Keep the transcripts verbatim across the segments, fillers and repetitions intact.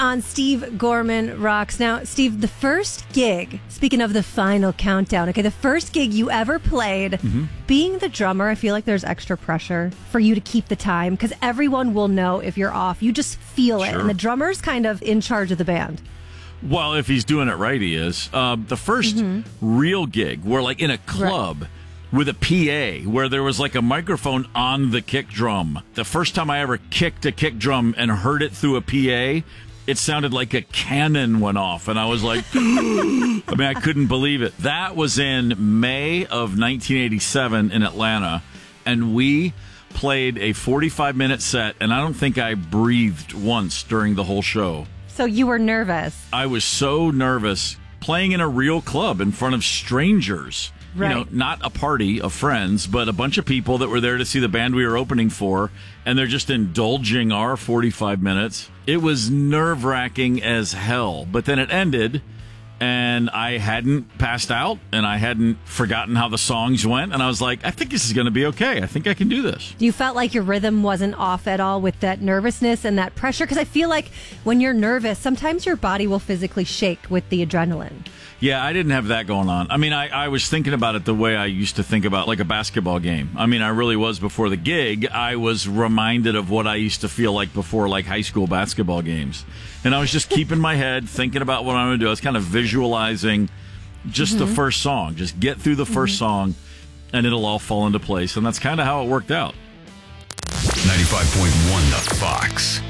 on Steve Gorman Rocks. Now, Steve, the first gig, speaking of the final countdown, okay, the first gig you ever played, mm-hmm. being the drummer, I feel like there's extra pressure for you to keep the time because everyone will know if you're off. You just feel it. Sure. And the drummer's kind of in charge of the band. Well, if he's doing it right, he is. Uh, the first mm-hmm. real gig, we're like in a club. Right. With a P A, where there was like a microphone on the kick drum. The first time I ever kicked a kick drum and heard it through a P A, it sounded like a cannon went off. And I was like, I mean, I couldn't believe it. That was in May of nineteen eighty-seven in Atlanta. And we played a forty-five minute set, and I don't think I breathed once during the whole show. So you were nervous. I was so nervous playing in a real club in front of strangers. Right. You know, not a party of friends, but a bunch of people that were there to see the band we were opening for, and they're just indulging our forty-five minutes. It was nerve-wracking as hell, but then it ended, and I hadn't passed out, and I hadn't forgotten how the songs went, and I was like, I think this is going to be okay. I think I can do this. You felt like your rhythm wasn't off at all with that nervousness and that pressure? Because I feel like when you're nervous, sometimes your body will physically shake with the adrenaline. Yeah, I didn't have that going on. I mean, I, I was thinking about it the way I used to think about like a basketball game. I mean, I really was before the gig. I was reminded of what I used to feel like before like high school basketball games. And I was just keeping my head, thinking about what I'm going to do. I was kind of visualizing just mm-hmm. the first song. Just get through the first mm-hmm. song, and it'll all fall into place. And that's kind of how it worked out. ninety-five point one The Fox.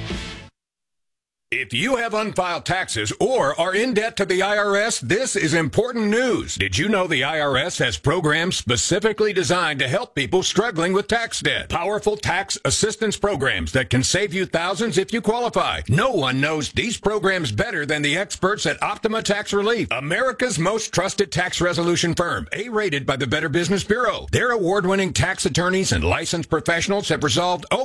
If you have unfiled taxes or are in debt to the I R S, this is important news. Did you know the I R S has programs specifically designed to help people struggling with tax debt? Powerful tax assistance programs that can save you thousands if you qualify. No one knows these programs better than the experts at Optima Tax Relief, America's most trusted tax resolution firm, A-rated by the Better Business Bureau. Their award-winning tax attorneys and licensed professionals have resolved over